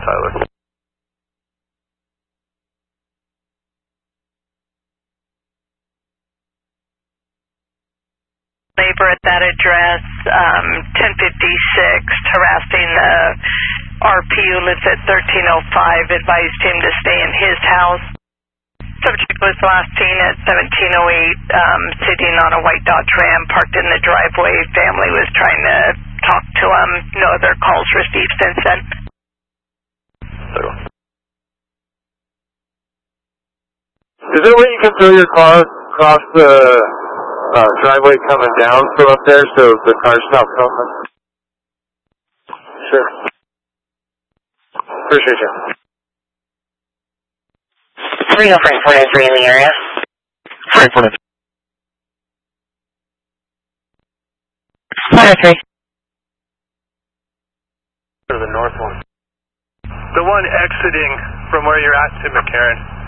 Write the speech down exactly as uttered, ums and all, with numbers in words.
Tyler. Labor at that address, um, ten fifty-six, harassing the R P who lives at thirteen oh five, advised him to stay in his house. Subject was last seen at seventeen oh eight, um, sitting on a white Dodge Ram parked in the driveway. Family was trying to talk to him. No other calls received since then. Is there a way you can throw your car across the uh, driveway coming down from up there so the cars stop coming? Sure. Appreciate you. three oh Frankfort is three in the area. Frankfort is. one oh three. To the north one. The one exiting from where you're at to McCarran.